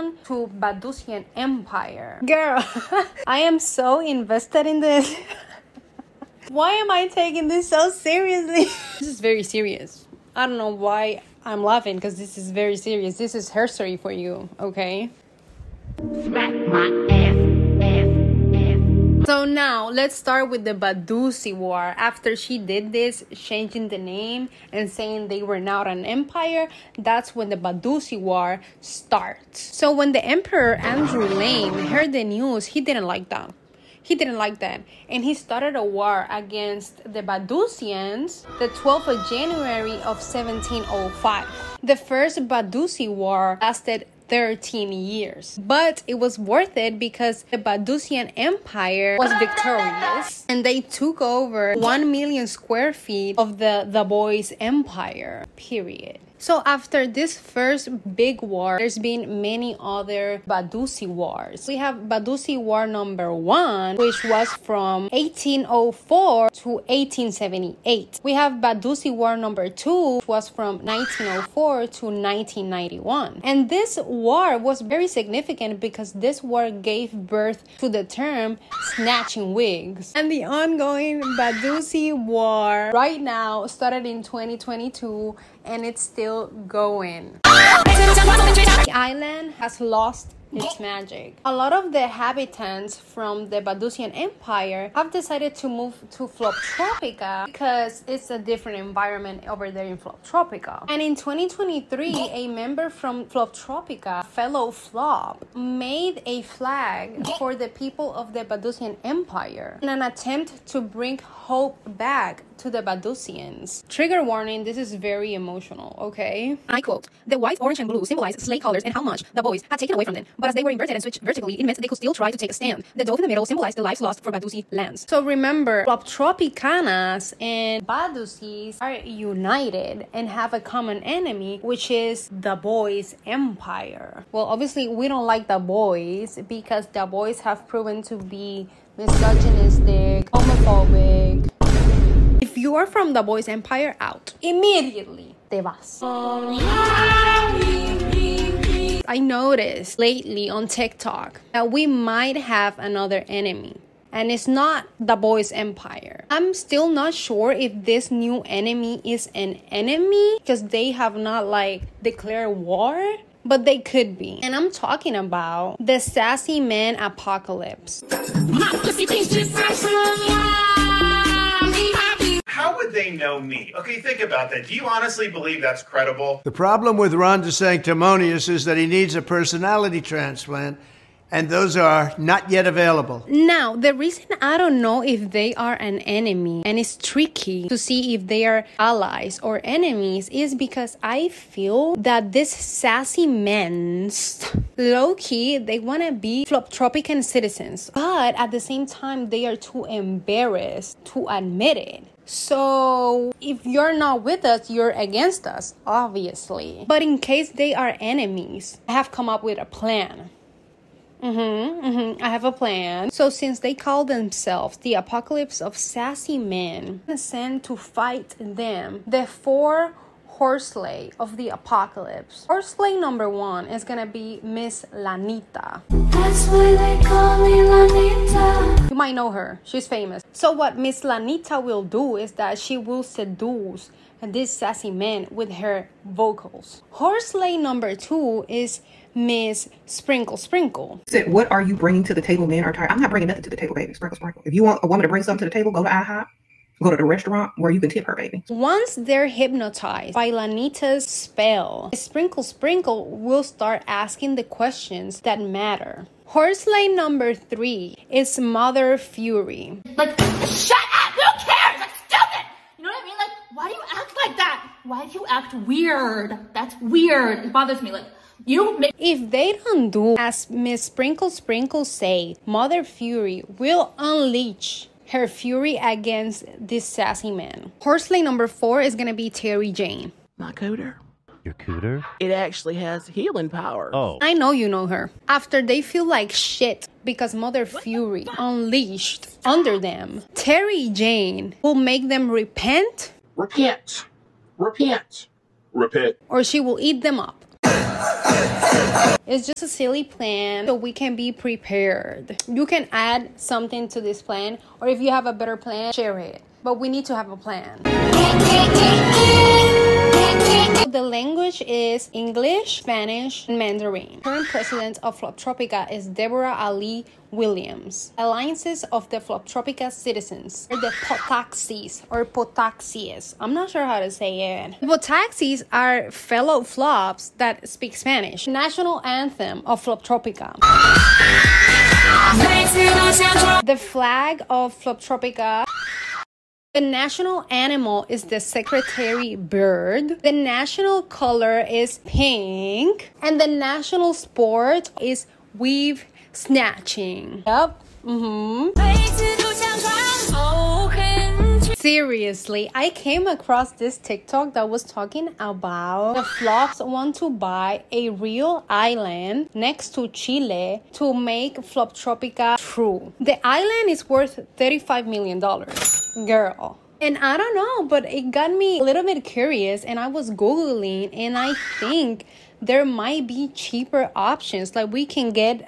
belong to Badusian Empire. Girl, I am so invested in this. Why am I taking this so seriously? This is very serious. I don't know why I'm laughing, because this is very serious. This is history for you, okay? Smack my ass. So now, let's start with the Badusi War. After she did this, changing the name and saying they were not an empire, that's when the Badusi War starts. So when the Emperor Andrew Lane heard the news, he didn't like that. And he started a war against the Badusians the 12th of January of 1705. The first Badusi War lasted 13 years. But it was worth it because the Badusian Empire was victorious and they took over 1 million square feet of the Boys Empire, period. So after this first big war, there's been many other Badusi wars. We have Badusi War number 1, which was from 1804 to 1878. We have Badusi War number 2, which was from 1904 to 1991. And this war was very significant because this war gave birth to the term snatching wigs. And the ongoing Badusi War right now started in 2022 and it's still going. The island has lost its magic. A lot of the inhabitants from the Badusian Empire have decided to move to Floptropica because it's a different environment over there in Floptropica. And in 2023, a member from Floptropica, fellow Flop, made a flag for the people of the Badusian Empire in an attempt to bring hope back to the Badusians. Trigger warning, this is very emotional, okay? I quote, "The white, orange, and blue symbolize slave colors and how much the boys had taken away from them. But as they were inverted and switched vertically, it meant they could still try to take a stand. The dove in the middle symbolized the lives lost for Badusi lands." So remember, Floptropicanas and Badusis are united and have a common enemy, which is the Boys Empire. Well, obviously, we don't like the boys because the boys have proven to be misogynistic, homophobic. If you are from the Boys Empire, out. Immediately, te vas. I noticed lately on TikTok that we might have another enemy. And it's not the Boys Empire. I'm still not sure if this new enemy is an enemy because they have not declared war. But they could be. And I'm talking about the Sassy Man Apocalypse. How would they know me? Okay, think about that. Do you honestly believe that's credible? The problem with Ron DeSanctimonious is that he needs a personality transplant, and those are not yet available. Now, the reason I don't know if they are an enemy, and it's tricky to see if they are allies or enemies, is because I feel that this sassy men's low-key, they want to be Floptropican citizens, but at the same time, they are too embarrassed to admit it. So, if you're not with us, you're against us, obviously. But in case they are enemies, I have come up with a plan. I have a plan. So since they call themselves the Apocalypse of Sassy Men, I'm gonna send to fight them the 4 Horselay of the Apocalypse. Horselay number 1 is gonna be Miss Lanita. That's why they call me Lanita. You might know her. She's famous. So what Miss Lanita will do is that she will seduce this sassy man with her vocals. Horselay number 2 is Miss Sprinkle Sprinkle. Said, what are you bringing to the table, men are tired? I'm not bringing nothing to the table, baby. Sprinkle Sprinkle. If you want a woman to bring something to the table, go to IHOP. Go to the restaurant where you can tip her, baby. Once they're hypnotized by Lanita's spell, Sprinkle Sprinkle will start asking the questions that matter. Horselay number 3 is Mother Fury. Shut up! Who cares? That's stupid! You know what I mean? Why do you act like that? Why do you act weird? That's weird. It bothers me. If they don't do as Miss Sprinkle Sprinkle say, Mother Fury will unleash her fury against this sassy man. Horselay number 4 is gonna be Terry Jane. My cooter. Your cooter? It actually has healing powers. Oh. I know you know her. After they feel like shit because Mother Fury unleashed under them, Terry Jane will make them repent. Repent. Repent. Repent. Or she will eat them up. It's just a silly plan so we can be prepared. You can add something to this plan, or if you have a better plan, share it. But we need to have a plan. The language is English, Spanish, and Mandarin. Current president of Floptropica is Deborah Ali Williams. Alliances of the Floptropica citizens are the Potaxis or Potaxies. I'm not sure how to say it. The Potaxis are fellow flops that speak Spanish. National anthem of Floptropica. The flag of Floptropica. The national animal is the secretary bird. The national color is pink. And the national sport is weave snatching. Yep. Seriously, I came across this TikTok that was talking about the flops want to buy a real island next to Chile to make Floptropica true. The island is worth $35 million. Girl. And I don't know, but it got me a little bit curious, and I was Googling, and I think there might be cheaper options. Like we can get...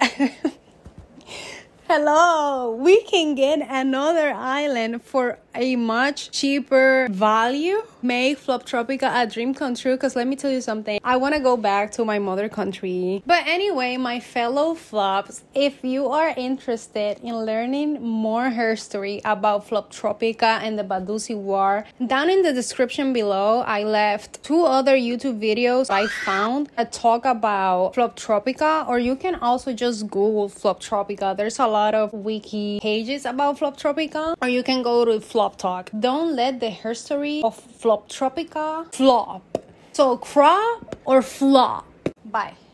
Hello, we can get another island for a much cheaper value. Make Floptropica a dream come true, because let me tell you something. I want to go back to my mother country. But anyway, my fellow flops, if you are interested in learning more history about Floptropica and the Badusi War, down in the description below, I left 2 other YouTube videos I found that talk about Floptropica, or you can also just Google Floptropica. There's a lot of wiki pages about Floptropica, or you can go to Flop Talk. Don't let the history of Floptropica flop. So crop or flop. Bye.